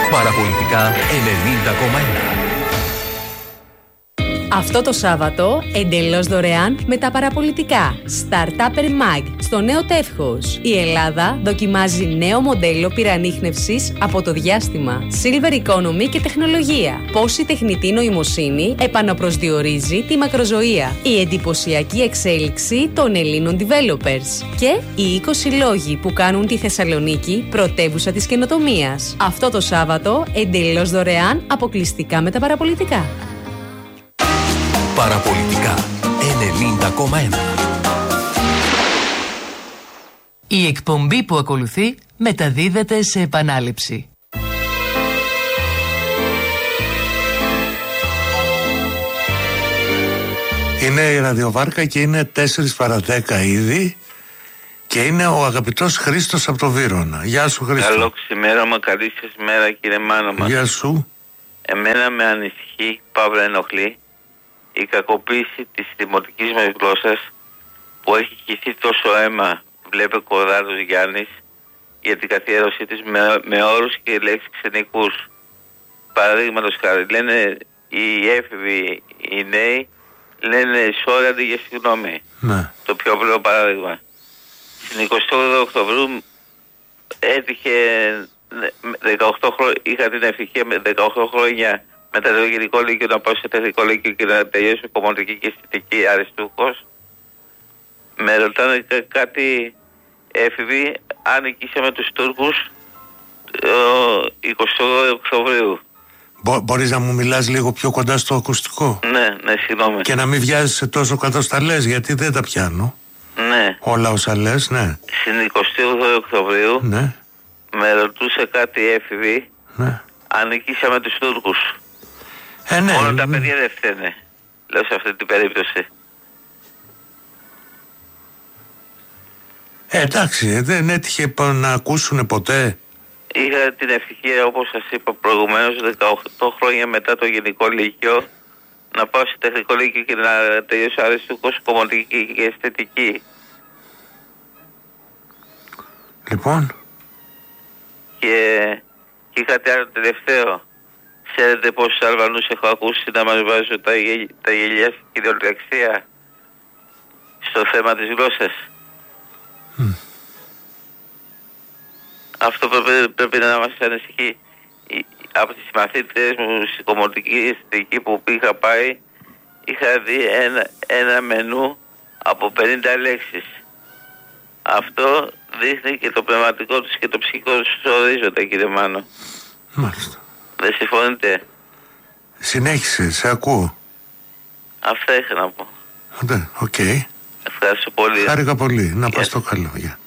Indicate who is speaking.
Speaker 1: Παραπολιτικά 90,1.
Speaker 2: Αυτό το Σάββατο, εντελώς δωρεάν με τα παραπολιτικά. Startupper Mag, στο νέο τεύχος. Η Ελλάδα δοκιμάζει νέο μοντέλο πυρανίχνευσης από το διάστημα. Silver Economy και τεχνολογία. Πώς η τεχνητή νοημοσύνη επαναπροσδιορίζει τη μακροζωία. Η εντυπωσιακή εξέλιξη των Ελλήνων developers. Και οι 20 λόγοι που κάνουν τη Θεσσαλονίκη πρωτεύουσα της καινοτομίας. Αυτό το Σάββατο, εντελώς δωρεάν, αποκλειστικά με τα παραπολιτικά.
Speaker 1: Παραπολιτικά 90,1.
Speaker 3: Η εκπομπή που ακολουθεί μεταδίδεται σε επανάληψη.
Speaker 4: Είναι η ραδιοβάρκα και είναι 4 παρά 10 ήδη και είναι ο αγαπητός Χρήστος από το Βύρωνα. Γεια σου, Χρήστο.
Speaker 5: Καλό ξημέρωμα, καλή σας μέρα, κύριε Μάνο μας.
Speaker 4: Γεια σου.
Speaker 5: Εμένα με ανησυχεί, παύλα ενοχλεί, η κακοποίηση της δημοτικής μας γλώσσας που έχει χυθεί τόσο αίμα, βλέπει Κορδάρος Γιάννης, για την καθιέρωσή της με όρους και λέξεις ξενικούς. Παραδείγματος χάρη, λένε οι έφηβοι, οι νέοι, λένε sorry αντί για συγγνώμη.
Speaker 4: Ναι.
Speaker 5: Το πιο απλό παράδειγμα. Στην 28 Οκτωβρίου έτυχε 18 χρόνια, είχα την ευτυχία με 18 χρόνια μετά το γενικό λύκειο να πάω σε τεχνικό λύκειο και να τελειώσω κομμωτική και αισθητική αριστούχος. Με ρωτάνε κάτι έφηβοι αν νικήσαμε τους Τούρκους 28 Οκτωβρίου.
Speaker 4: Μπορείς να μου μιλάς λίγο πιο κοντά στο ακουστικό?
Speaker 5: Ναι, συγγνώμη.
Speaker 4: Και να μην βιάζεσαι τόσο καθώς τα λες, γιατί δεν τα πιάνω.
Speaker 5: Ναι.
Speaker 4: Όλα όσα λες, ναι.
Speaker 5: Στην 28 Οκτωβρίου
Speaker 4: Ναι.
Speaker 5: με ρωτούσε κάτι έφηβοι,
Speaker 4: Ναι.
Speaker 5: αν νικήσαμε τους Τούρκους.
Speaker 4: Ναι.
Speaker 5: Όλα τα παιδιά δεν φταίνε, λέω σε αυτή την περίπτωση.
Speaker 4: Εντάξει, δεν έτυχε να ακούσουν ποτέ.
Speaker 5: Είχα την ευτυχία, όπως σας είπα προηγουμένως, 18 χρόνια μετά το γενικό λύκειο, να πάω σε τεχνικό λύκειο και να τελειώσω αριστούχος κομμωτική και αισθητική.
Speaker 4: Λοιπόν.
Speaker 5: Και κάτι άλλο τελευταίο. Ξέρετε πόσους Αλβανούς έχω ακούσει να μας βάζουν τα γελιά στην κυριολεξία στο θέμα της γλώσσας. Αυτό πρέπει να μας ανησυχεί. Από τις μαθήτριες μου στην κομμωτική αισθητική που είχα πάει, είχα δει ένα μενού από 50 λέξεις. Αυτό δείχνει και το πνευματικό τους και το ψυχικό τους ορίζοντα, κύριε Μάνο.
Speaker 4: Μάλιστα.
Speaker 5: Δεν συμφωνείτε?
Speaker 4: Συνέχισε, σε ακούω.
Speaker 5: Αυτά είχα να πω.
Speaker 4: Ναι, οκ.
Speaker 5: Ευχαριστώ πολύ.
Speaker 4: Χάρηκα πολύ. Να πας το καλό. Γεια.